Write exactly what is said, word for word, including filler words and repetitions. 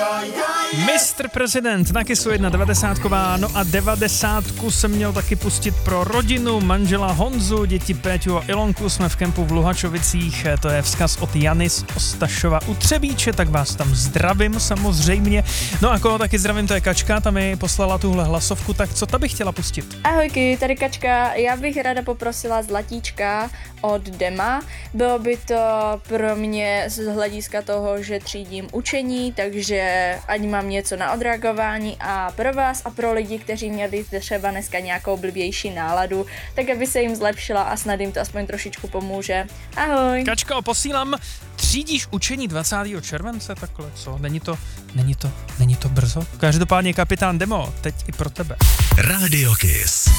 mistr Prezident na Kissu jedna devadesátková, no a devadesátku jsem měl taky pustit pro rodinu, manžela Honzu, děti Péťu a Ilonku, jsme v kempu v Luhačovicích, to je vzkaz od Jany z Ostašova u Třebíče, tak vás tam zdravím samozřejmě. No a koho taky zdravím, to je Kačka, ta mi poslala tuhle hlasovku, tak co ta bych chtěla pustit? Ahojky, tady Kačka, já bych ráda poprosila Zlatíčka od Dema. Bylo by to pro mě z hlediska toho, že třídím učení, takže ať mám něco na odreagování a pro vás a pro lidi, kteří měli třeba dneska nějakou blbější náladu, tak aby se jim zlepšila a snad jim to aspoň trošičku pomůže. Ahoj. Kačko, posílám, třídíš učení dvacátého července, takhle, co? Není to, není to, není to brzo? Každopádně kapitán Demo, teď i pro tebe. Radio Kiss.